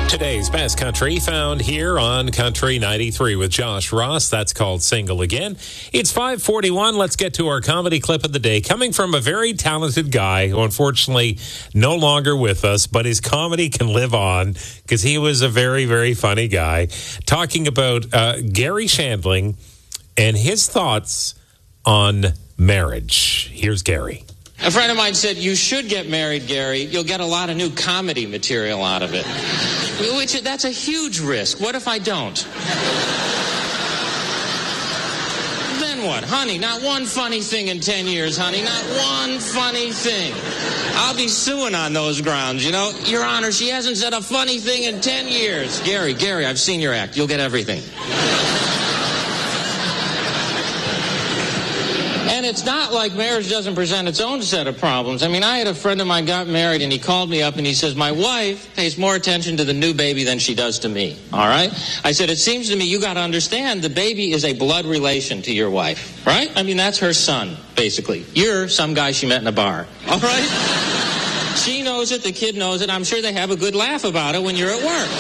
Today's best country found here on Country 93 with Josh Ross. That's called Single Again. It's 5:41. Let's get to our comedy clip of the day, coming from a very talented guy who unfortunately no longer with us, but his comedy can live on because he was a very, very funny guy. Talking about Gary Shandling and his thoughts on marriage. Here's Gary. A friend of mine said, "You should get married, Gary. You'll get a lot of new comedy material out of it." That's a huge risk. What if I don't? Then what? Honey, not one funny thing in 10 years, honey. Not one funny thing. I'll be suing on those grounds, you know. Your Honor, she hasn't said a funny thing in 10 years. Gary, I've seen your act. You'll get everything. And it's not like marriage doesn't present its own set of problems. I mean, I had a friend of mine got married, and he called me up, and he says, "My wife pays more attention to the new baby than she does to me." All right? I said, "It seems to me you got to understand the baby is a blood relation to your wife, right? I mean, that's her son, basically. You're some guy she met in a bar, all right? She knows it, the kid knows it. I'm sure they have a good laugh about it when you're at work."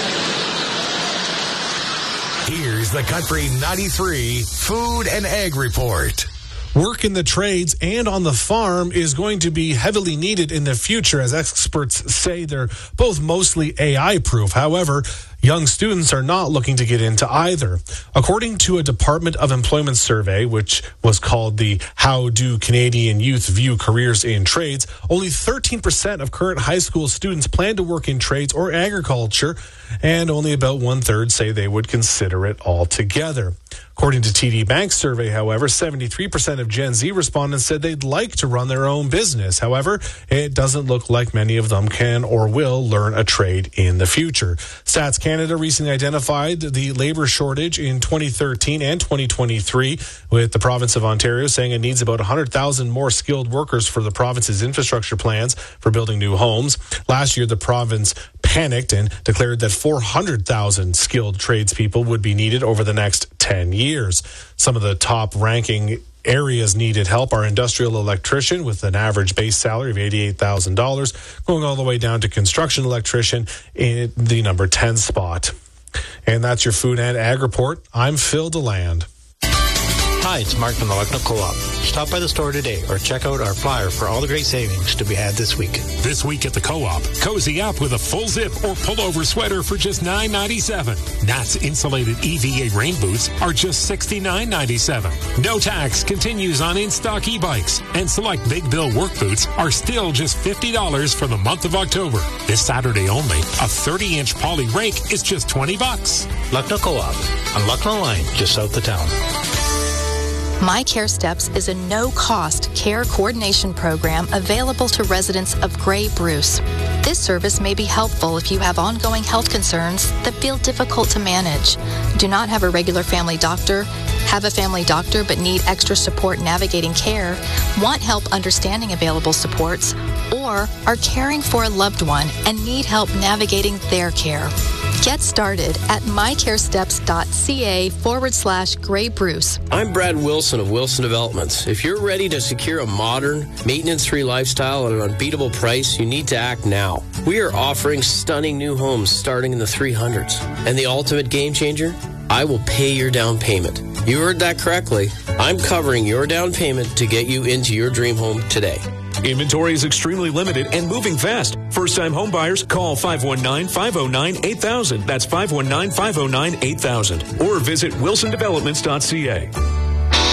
Here's the Country 93 Food and Ag Report. Work in the trades and on the farm is going to be heavily needed in the future, as experts say they're both mostly AI-proof. However, young students are not looking to get into either. According to a Department of Employment survey, which was called the How Do Canadian Youth View Careers in Trades, only 13% of current high school students plan to work in trades or agriculture, and only about one-third say they would consider it altogether. According to TD Bank's survey, however, 73% of Gen Z respondents said they'd like to run their own business. However, it doesn't look like many of them can or will learn a trade in the future. Stats Canada recently identified the labor shortage in 2013 and 2023, with the province of Ontario saying it needs about 100,000 more skilled workers for the province's infrastructure plans for building new homes. Last year, the province panicked and declared that 400,000 skilled tradespeople would be needed over the next 10 years. Some of the top ranking areas needed help are industrial electrician with an average base salary of $88,000, going all the way down to construction electrician in the number 10 spot. And that's your Food and Ag Report. I'm Phil DeLand. Hi, it's Mark from the Lucknow Co-op. Stop by the store today or check out our flyer for all the great savings to be had this week. This week at the Co-op, cozy up with a full zip or pullover sweater for just $9.97. Nat's insulated EVA rain boots are just $69.97. No tax continues on in-stock e-bikes, and select Big Bill work boots are still just $50 for the month of October. This Saturday only, a 30-inch poly rake is just $20. Lucknow Co-op on Lucknow Line, just south of town. My Care Steps is a no-cost care coordination program available to residents of Grey Bruce. This service may be helpful if you have ongoing health concerns that feel difficult to manage, do not have a regular family doctor, have a family doctor but need extra support navigating care, want help understanding available supports, or are caring for a loved one and need help navigating their care. Get started at mycaresteps.ca/Grey Bruce. I'm Brad Wilson of Wilson Developments. If you're ready to secure a modern, maintenance-free lifestyle at an unbeatable price, you need to act now. We are offering stunning new homes starting in the 300s. And the ultimate game changer? I will pay your down payment. You heard that correctly. I'm covering your down payment to get you into your dream home today. Inventory is extremely limited and moving fast. First-time home buyers, call 519-509-8000. That's 519-509-8000. Or visit wilsondevelopments.ca.